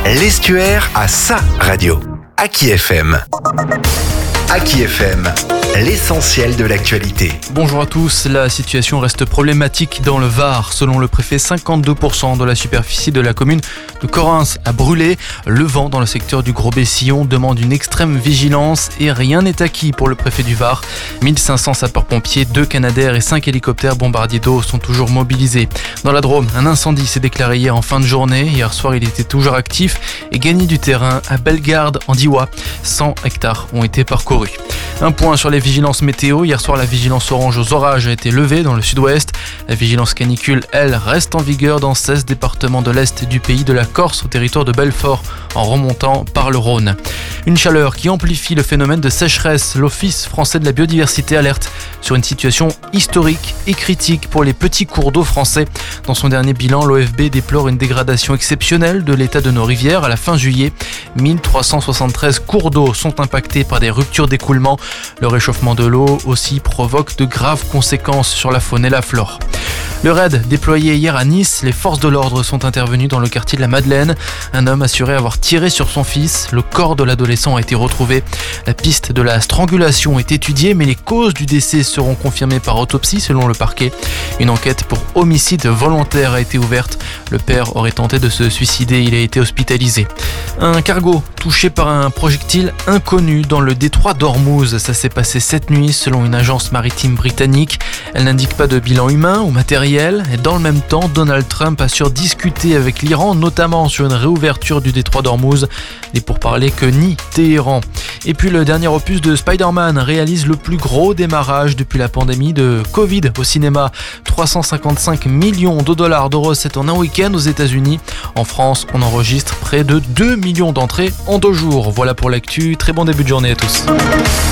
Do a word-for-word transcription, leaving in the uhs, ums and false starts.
L'estuaire a sa radio. Aki F M. Aki F M, l'essentiel de l'actualité. Bonjour à tous, la situation reste problématique dans le Var. Selon le préfet, cinquante-deux pour cent de la superficie de la commune de Correns a brûlé. Le vent dans le secteur du Gros-Bessillon demande une extrême vigilance et rien n'est acquis pour le préfet du Var. mille cinq cents sapeurs-pompiers, deux Canadair et cinq hélicoptères bombardiers d'eau sont toujours mobilisés. Dans la Drôme, un incendie s'est déclaré hier en fin de journée. Hier soir, il était toujours actif et gagné du terrain à Bellegarde en Diois. cent hectares ont été parcourus. Un point sur les vigilances météo. Hier soir, la vigilance orange aux orages a été levée dans le sud-ouest. La vigilance canicule, elle, reste en vigueur dans seize départements de l'est du pays, de la Corse au territoire de Belfort, en remontant par le Rhône. Une chaleur qui amplifie le phénomène de sécheresse. L'Office français de la biodiversité alerte sur une situation historique et critique pour les petits cours d'eau français. Dans son dernier bilan, l'O F B déplore une dégradation exceptionnelle de l'état de nos rivières à la fin juillet. mille trois cent soixante-treize cours d'eau sont impactés par des ruptures d'écoulement. Le réchauffement de l'eau aussi provoque de graves conséquences sur la faune et la flore. Le raid déployé hier à Nice, les forces de l'ordre sont intervenues dans le quartier de la Madeleine. Un homme assurait avoir tiré sur son fils. Le corps de l'adolescent a été retrouvé. La piste de la strangulation est étudiée, mais les causes du décès seront confirmées par autopsie selon le parquet. Une enquête pour homicide volontaire a été ouverte. Le père aurait tenté de se suicider, il a été hospitalisé. Un cargo touché par un projectile inconnu dans le détroit d'Ormuz. Ça s'est passé cette nuit selon une agence maritime britannique. Elle n'indique pas de bilan humain ou matériel. Et dans le même temps, Donald Trump assure discuter avec l'Iran, notamment sur une réouverture du détroit d'Ormuz. Des pourparlers que nie Téhéran. Et puis le dernier opus de Spider-Man réalise le plus gros démarrage depuis la pandémie de Covid au cinéma. trois cent cinquante-cinq millions de dollars de recettes en un week-end aux États-Unis. En France, on enregistre près de deux millions d'entrées en deux jours. Voilà pour l'actu. Très bon début de journée à tous.